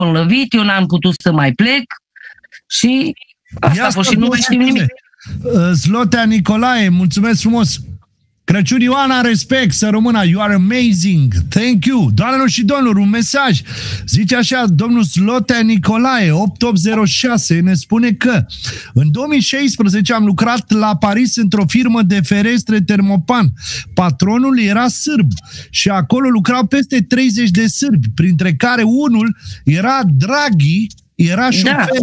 înlăvit, eu n-am putut să mai plec și asta a fost și nu mai știm nimic. Zlotea Nicolae, mulțumesc frumos! Crăciun Ioana, respect, să rămână, you are amazing, thank you. Doamnelor și domnilor, un mesaj. Zice așa, domnul Zlotea Nicolae, 8806, ne spune că în 2016 am lucrat la Paris într-o firmă de ferestre Termopan. Patronul era sârb și acolo lucrau peste 30 de sârbi, printre care unul era Draghi, era șofer. Da.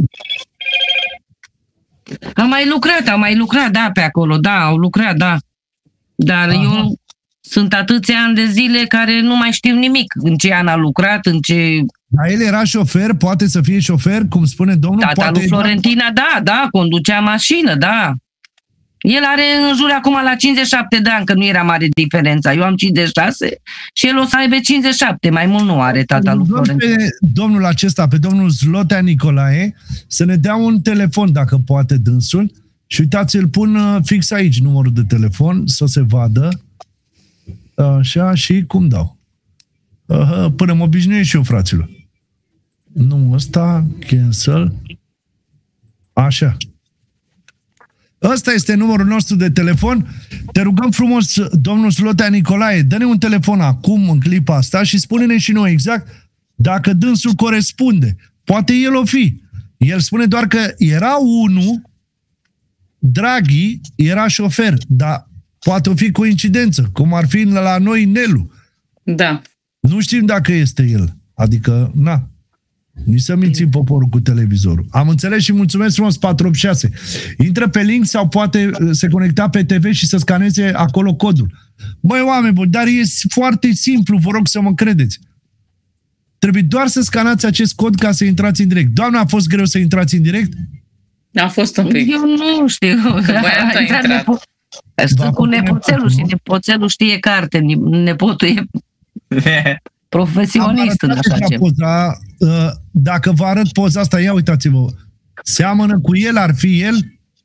Am mai lucrat, da, pe acolo, da, au lucrat, da. Dar eu sunt atâția ani de zile care nu mai știu nimic. În ce an a lucrat, în ce... Dar el era șofer, poate să fie șofer, cum spune domnul? Tata lui Florentina, da, conducea mașină, da. El are în jur acum la 57 de ani, că nu era mare diferența. Eu am 56 și el o să aibă 57, mai mult nu are tata lui Florentina. Domnul acesta, pe domnul Zlotea Nicolae, să ne dea un telefon, dacă poate, dânsul. Și uitați, îl pun fix aici numărul de telefon, să se vadă. Așa, și cum dau? Până mă obișnuiesc și eu, fraților. Nu, ăsta, cancel. Așa. Ăsta este numărul nostru de telefon. Te rugăm frumos, domnul Zlotea Nicolae, dă-ne un telefon acum, în clipa asta, și spune-ne și noi exact dacă dânsul corespunde. Poate el o fi. El spune doar că era unul, Draghi era șofer, dar poate fi coincidență, cum ar fi la noi Nelu. Da. Nu știm dacă este el. Adică, na, nici să mințim poporul cu televizorul. Am înțeles și mulțumesc frumos, 486. Intră pe link sau poate se conecta pe TV și să scaneze acolo codul. Băi, oameni buni, dar e foarte simplu, vă rog să mă credeți. Trebuie doar să scanați acest cod ca să intrați în direct. Doamne, a fost greu să intrați în direct? A fost un pic. Eu nu știu. Băiatul a intrat. Sunt cu nepoțelul și nepoțelul știe carte. Nepotul e profesionist în așa ceva. Poza, dacă vă arăt poza asta, ia uitați-vă. Seamănă cu el, ar fi el?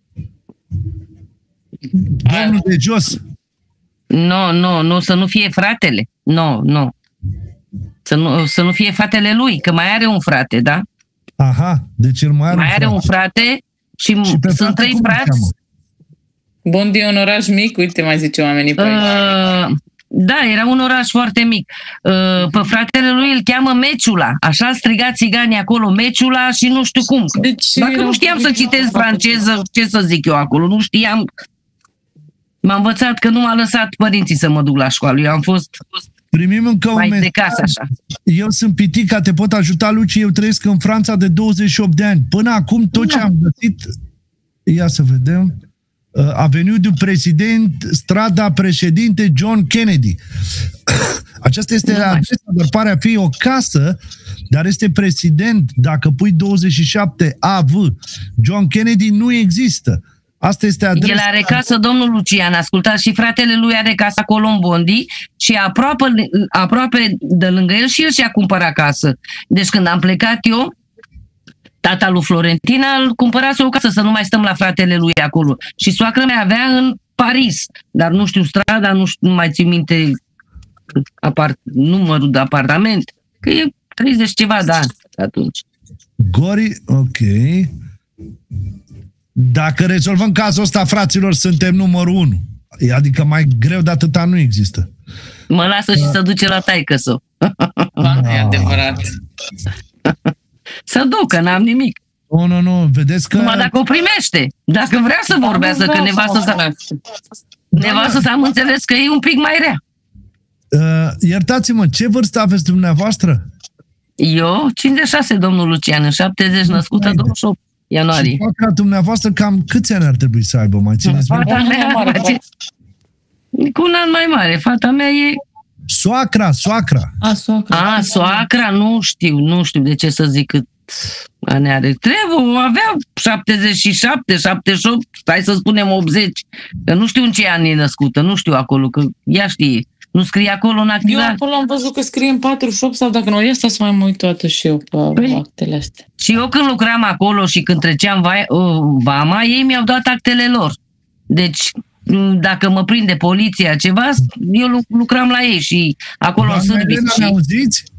Domnul de jos. Nu, să nu fie fratele. Nu. Să nu fie fratele lui, că mai are un frate, da? Aha, deci el mai are un frate și sunt 3 frați. Bondi e un oraș mic, uite, mai zice oamenii pe Da, era un oraș foarte mic. Pe fratele lui îl cheamă Meciula. Așa striga țiganii acolo, Meciula și nu știu cum. Dacă nu știam să citesc franceză, ce să zic eu acolo? Nu știam. M-a învățat că nu m-a lăsat părinții să mă duc la școală. Eu am fost... Primim încă un mesaj. De casă, așa. Eu sunt Pitica, te pot ajuta, Luci, eu trăiesc în Franța de 28 de ani. Până acum tot ce am găsit, ia să vedem, Avenue du President, strada președinte John Kennedy. Aceasta este adresa, dar pare a fi o casă, dar este president, dacă pui 27 AV, John Kennedy nu există. Asta este adresa. El are casă, domnul Lucian, ascultați, și fratele lui are casa acolo în Bondi și aproape de lângă el și el și-a cumpărat casă. Deci când am plecat eu, tata lui Florentina îl cumpărase o casă să nu mai stăm la fratele lui acolo. Și soacră mea avea în Paris, dar nu știu strada, nu mai țin minte numărul de apartament, că e 30 ceva de ani atunci. Gori, ok. Dacă rezolvăm cazul ăsta, fraților, suntem numărul 1. Adică mai greu de atâta nu există. Mă lasă și să duce la taică-s-o. E adevărat. Să ducă, n-am nimic. Nu, vedeți că... Numai dacă o primește. Dacă vrea să vorbească, că nevastă să am înțeles că e un pic mai rea. Iertați-mă, ce vârstă aveți dumneavoastră? Eu, 56, domnul Lucian, în 70, născută 28 ianuarie. Și fata dumneavoastră cam câți ani ar trebui să aibă? Mai țineți minte? Fata mea cu un an mai mare. Fata mea e... Soacra. Soacra, nu știu de ce să zic cât ani are. Trebuie, avea 77, 78, hai să spunem 80. Că nu știu în ce an e născută, nu știu acolo, că ea știe. Nu scrie acolo în activat. Eu acolo am văzut că scrie în 48 sau dacă nu, asta să mai mă uit toată și eu pe actele astea. Și eu când lucram acolo și când treceam vama, ei mi-au dat actele lor. Deci, dacă mă prinde poliția ceva, eu lucram la ei și acolo în Sârbici. Elena, ne auziți?